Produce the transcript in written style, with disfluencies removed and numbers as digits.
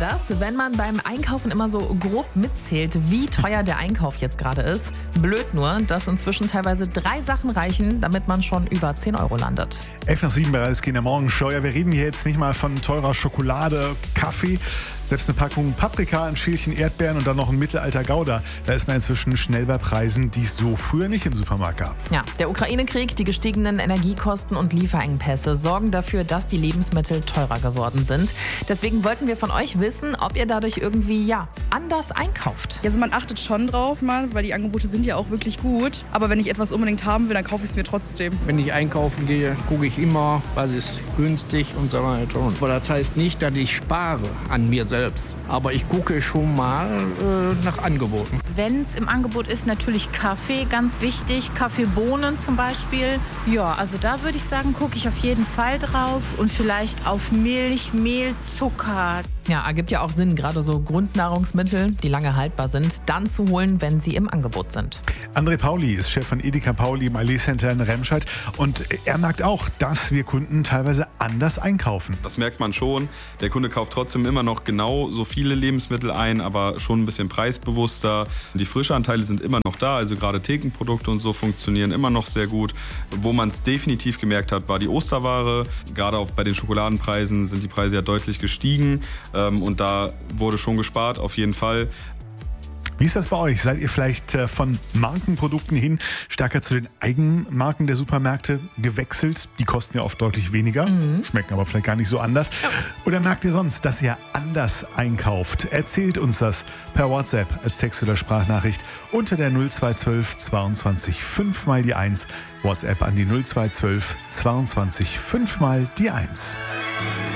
das, wenn man beim Einkaufen immer so grob mitzählt, wie teuer der Einkauf jetzt gerade ist. Blöd nur, dass inzwischen teilweise 3 Sachen reichen, damit man schon über 10 Euro landet. 11:07 bei Alles in der Morgenshow. Ja, wir reden hier jetzt nicht mal von teurer Schokolade, Kaffee. Selbst eine Packung Paprika, ein Schälchen Erdbeeren und dann noch ein Mittelalter-Gouda. Da ist man inzwischen schnell bei Preisen, die es so früher nicht im Supermarkt gab. Ja, der Ukraine-Krieg, die gestiegenen Energiekosten und Lieferengpässe sorgen dafür, dass die Lebensmittel teurer geworden sind. Deswegen wollten wir von euch wissen, ob ihr dadurch irgendwie anders einkauft. Also man achtet schon drauf, weil die Angebote sind ja auch wirklich gut. Aber wenn ich etwas unbedingt haben will, dann kaufe ich es mir trotzdem. Wenn ich einkaufen gehe, gucke ich immer, was ist günstig und so weiter. Aber das heißt nicht, dass ich spare an mir selbst. Aber ich gucke schon mal nach Angeboten. Wenn es im Angebot ist, natürlich Kaffee, ganz wichtig. Kaffeebohnen zum Beispiel. Ja, also da würde ich sagen, gucke ich auf jeden Fall drauf. Und vielleicht auf Milch, Mehl, Zucker. Ja, ergibt ja auch Sinn, gerade so Grundnahrungsmittel, die lange haltbar sind, dann zu holen, wenn sie im Angebot sind. André Pauli ist Chef von Edeka Pauli im Allee Center in Remscheid und er merkt auch, dass wir Kunden teilweise anders einkaufen. Das merkt man schon. Der Kunde kauft trotzdem immer noch genau so viele Lebensmittel ein, aber schon ein bisschen preisbewusster. Die Frischanteile sind immer noch da, also gerade Thekenprodukte und so funktionieren immer noch sehr gut. Wo man es definitiv gemerkt hat, war die Osterware. Gerade auch bei den Schokoladenpreisen sind die Preise ja deutlich gestiegen. Und da wurde schon gespart, auf jeden Fall. Wie ist das bei euch? Seid ihr vielleicht von Markenprodukten hin stärker zu den Eigenmarken der Supermärkte gewechselt? Die kosten ja oft deutlich weniger, schmecken aber vielleicht gar nicht so anders. Ja. Oder merkt ihr sonst, dass ihr anders einkauft? Erzählt uns das per WhatsApp als Text- oder Sprachnachricht unter der 0212 22 5 mal die 1. WhatsApp an die 0212 22 5 mal die 1.